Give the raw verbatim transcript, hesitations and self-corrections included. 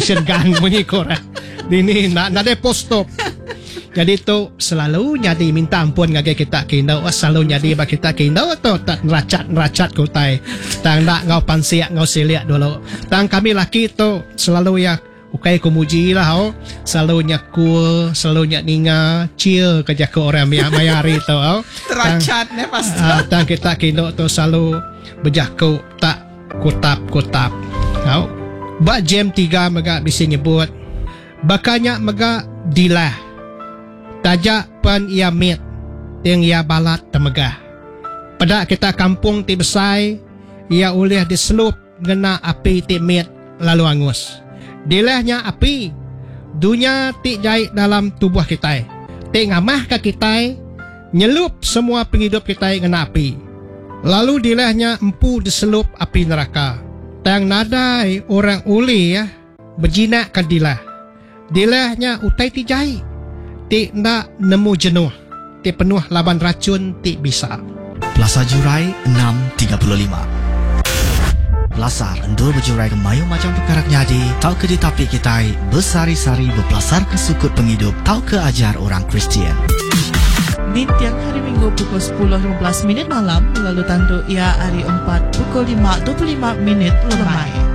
station gang mengikor. Dini nak nak ada post stop. Jadi tu selalu jadi minta ampun ngage kita kinau, selalu jadi bak kita kinau tu tak neracat neracat ku tai. Tang nak ngau pansiak ngau siliak dulu. Tang kami laki tu selalu ya ukai ku muji lah oh. Selalu nyakul, selalu nyak ninga, cheer kerja ke orang yang mayari tu oh. Neracat ne pasti. Uh, tang kita kinau tu selalu berjaku tak kutap-kutap. Oh. Bak jam tiga mega bisa nyebut. Bakanya mega dilah. Tajak pan ia mit yang ia balat temegah. Pada kita kampung ti besai, ia ulih diselup ngena api ti mit lalu angus. Dilahnya api, dunia ti jahit dalam tubuh kita. Ti ngamah ke kita, nyelup semua penghidup kita ngena api. Lalu dilahnya empu diselup api neraka. Tang nadai orang uli ya, berjinak ke dilah. Dilahnya utai ti jahit. Ti nak nemu jenuh. Ti penuh laban racun ti bisa. Plaza Jurai enam tiga lima. Pelasar endur berjurai ke mayu macam perkara nyadi. Tau ke di tapi kita bersari-sari berpelasar ke sukut penghidup. Tau ke ajar orang Kristian. Di tiang hari Minggu pukul sepuluh lima belas minit malam, lalu tandu ia hari empat pukul lima dua puluh lima minit lemai.